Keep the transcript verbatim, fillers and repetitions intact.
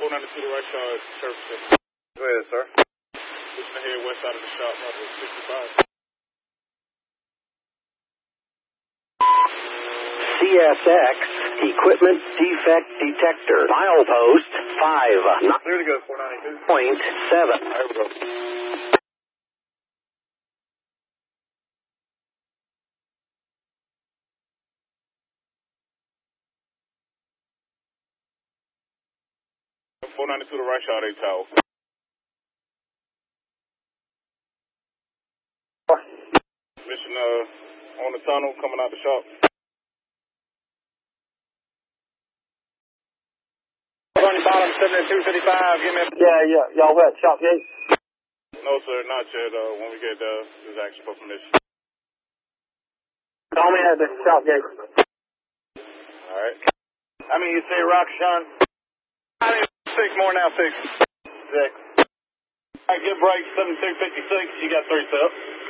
four ninety-two to right side, service station. Go ahead, sir. Pushing ahead west side of the shop, runway sixty-five. C S X, equipment defect detector, milepost five. Clear to go, four ninety-two. Point seven. There we go. four ninety-two to right side, eight tower. Mission uh, on the tunnel, coming out the shop. On the bottom, seventy-two fifty-five, give me a... Yeah, yeah. Y'all at shop gate? No, sir, not yet. Uh, when we get there, there's action for permission. Call me at the shop gate. All right. I mean, you say Rock, Sean? I mean, six more now, six. Six. All right, good break, seventy-two fifty-six. You got three steps.